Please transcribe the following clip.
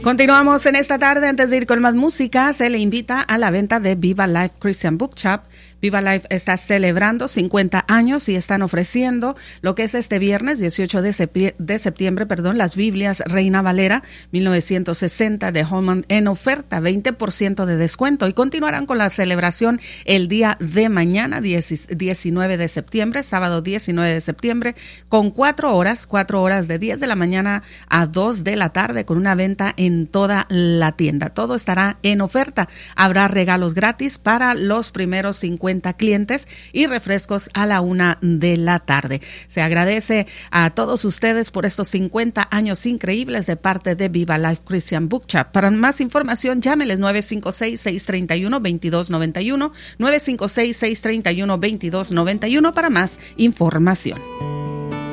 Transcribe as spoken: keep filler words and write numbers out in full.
Continuamos en esta tarde. Antes de ir con más música, se le invita a la venta de Viva Life Christian Book Shop. Viva Life está celebrando cincuenta años y están ofreciendo lo que es este viernes dieciocho de septiembre, perdón, las Biblias Reina Valera mil novecientos sesenta de Holman en oferta, veinte por ciento de descuento, y continuarán con la celebración el día de mañana, diecinueve de septiembre, sábado diecinueve de septiembre, con cuatro horas, cuatro horas de diez de la mañana a dos de la tarde, con una venta en toda la tienda. Todo estará en oferta. Habrá regalos gratis para los primeros cincuenta clientes y refrescos a la una de la tarde. Se agradece a todos ustedes por estos cincuenta años increíbles de parte de Viva Life Christian Book Shop. Para más información, llámeles nueve cinco seis, seis tres uno, dos dos nueve uno, nueve cinco seis, seis tres uno, dos dos nueve uno para más información.